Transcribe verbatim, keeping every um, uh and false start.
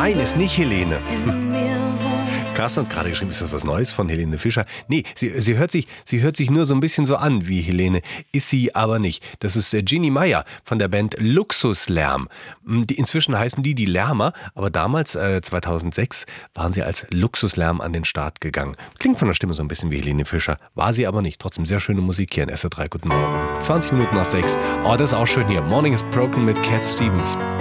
Nein, ist nicht Helene. Carsten hat gerade geschrieben, ist das was Neues von Helene Fischer? Nee, sie, sie, hört sich, sie hört sich nur so ein bisschen so an wie Helene, ist sie aber nicht. Das ist äh, Ginny Meyer von der Band Luxuslärm. Die, inzwischen heißen die die Lärmer, aber damals, äh, zweitausendsechs, waren sie als Luxuslärm an den Start gegangen. Klingt von der Stimme so ein bisschen wie Helene Fischer, war sie aber nicht. Trotzdem sehr schöne Musik hier in S R drei. Guten Morgen. zwanzig Minuten nach sechs. Oh, das ist auch schön hier. Morning is Broken mit Cat Stevens.